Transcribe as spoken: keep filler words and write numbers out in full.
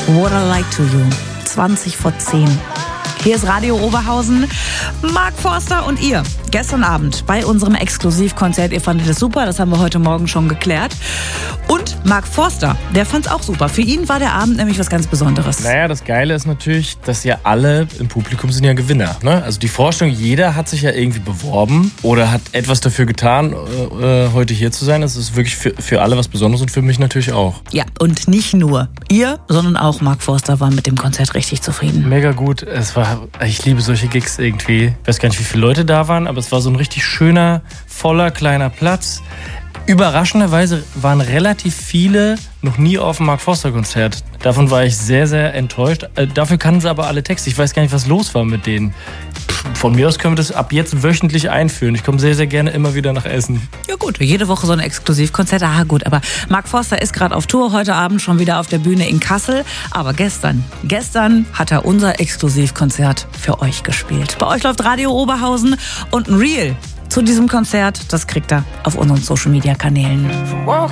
What I Like to You. zwanzig vor zehn. Hier ist Radio Oberhausen. Mark Forster und ihr. Gestern Abend bei unserem Exklusivkonzert. Ihr fandet es super, das haben wir heute Morgen schon geklärt. Und Mark Forster, der fand es auch super. Für ihn war der Abend nämlich was ganz Besonderes. Naja, das Geile ist natürlich, dass ja alle im Publikum sind ja Gewinner. Ne? Also die Vorstellung, jeder hat sich ja irgendwie beworben oder hat etwas dafür getan, äh, heute hier zu sein. Das ist wirklich für, für alle was Besonderes und für mich natürlich auch. Ja, und nicht nur ihr, sondern auch Mark Forster war mit dem Konzert richtig zufrieden. Mega gut. Es war, ich liebe solche Gigs irgendwie. Ich weiß gar nicht, wie viele Leute da waren, aber es war so ein richtig schöner, voller, kleiner Platz. Überraschenderweise waren relativ viele noch nie auf dem Mark Forster Konzert. Davon war ich sehr, sehr enttäuscht. Äh, dafür kannten sie aber alle Texte. Ich weiß gar nicht, was los war mit denen. Von mir aus können wir das ab jetzt wöchentlich einführen. Ich komme sehr, sehr gerne immer wieder nach Essen. Ja gut, jede Woche so ein Exklusivkonzert. Ah gut, aber Mark Forster ist gerade auf Tour, heute Abend schon wieder auf der Bühne in Kassel. Aber gestern, gestern hat er unser Exklusivkonzert für euch gespielt. Bei euch läuft Radio Oberhausen und ein Reel zu diesem Konzert, das kriegt er auf unseren Social-Media-Kanälen.